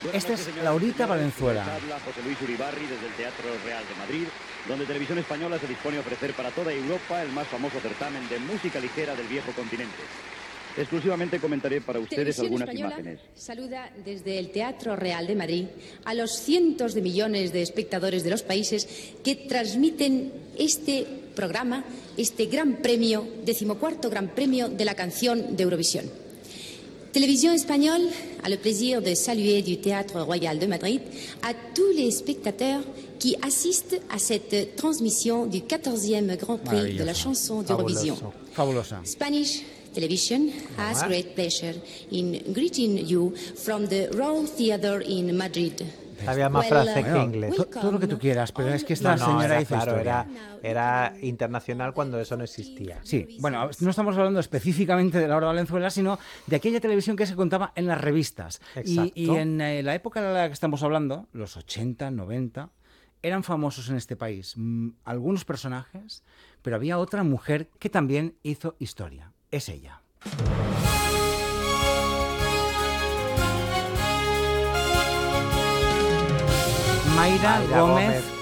Esta es Laurita Valenzuela. Habla José Luis Uribarri desde el Teatro Real de Madrid, donde Televisión Española se dispone a ofrecer para toda Europa el más famoso certamen de música ligera del viejo continente. Exclusivamente comentaré para ustedes Televisión algunas Española imágenes. saluda desde el Teatro Real de Madrid a los cientos de millones de espectadores de los países que transmiten este programa, este gran premio, 14º Gran Premio de la Canción de Eurovisión. Télévision Espagnole a le plaisir de saluer du Théâtre Royal de Madrid à tous les spectateurs qui assistent à cette transmission du 14e Grand Prix de la chanson d'Eurovision. Fabulosa. Spanish Television has great pleasure in greeting you from the Royal Theatre in Madrid. Había más frases que inglés. Todo lo que tú quieras, pero es que esta No, señora era, hizo claro, historia. era internacional cuando eso no existía. Sí, bueno, no estamos hablando específicamente de Laura Valenzuela, sino de aquella televisión que se contaba en las revistas. Y en la época de la que estamos hablando, los 80, 90, eran famosos en este país algunos personajes, pero había otra mujer que también hizo historia. Es ella. Mayra Gómez